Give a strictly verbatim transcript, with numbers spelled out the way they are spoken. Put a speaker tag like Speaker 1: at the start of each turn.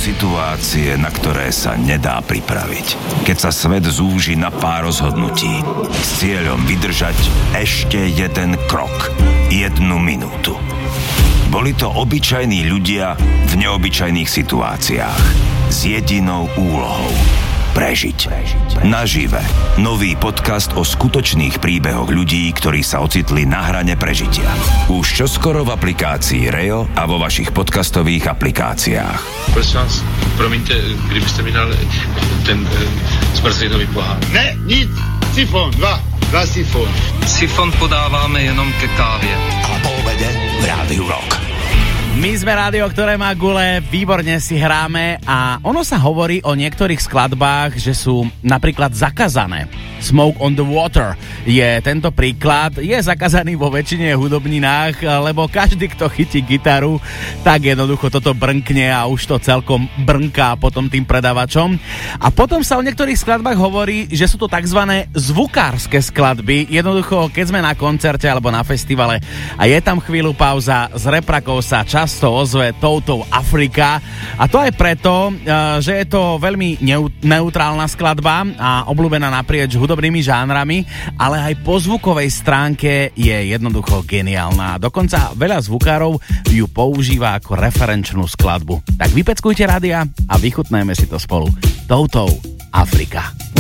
Speaker 1: situácie, na ktoré sa nedá pripraviť. Keď sa svet zúži na pár rozhodnutí s cieľom vydržať ešte jeden krok, jednu minútu. Boli to obyčajní ľudia v neobyčajných situáciách s jedinou úlohou prežiť. Nažive. Nový podcast o skutočných príbehoch ľudí, ktorí sa ocitli na hrane prežitia. Už čoskoro v aplikácii Reo a vo vašich podcastových aplikáciách.
Speaker 2: Prosím vás, promiňte, kdybyste mi dal ten e, zmrzlinový pohár.
Speaker 3: Ne, nic. Sifon, dva. Dva sifon.
Speaker 4: Sifon podáváme jenom ke kávě.
Speaker 1: A po obede v Rádiu Rock.
Speaker 5: My sme rádio, ktoré má gule, výborne si hráme a ono sa hovorí o niektorých skladbách, že sú napríklad zakázané. Smoke on the Water je tento príklad, je zakázaný vo väčšine hudobninách, lebo každý, kto chytí gitaru, tak jednoducho toto brnkne a už to celkom brnká potom tým predávačom. A potom sa o niektorých skladbách hovorí, že sú to tzv. Zvukárske skladby. Jednoducho, keď sme na koncerte alebo na festivale a je tam chvíľu pauza, z reprakov sa často ozve touto Afrika. A to aj preto, že je to veľmi neutrálna skladba a obľúbená naprieč hudobnými žánrami, ale aj po zvukovej stránke je jednoducho geniálna. Dokonca veľa zvukárov ju používa ako referenčnú skladbu. Tak vypeckujte rádia a vychutnajme si to spolu. Touto Afrika.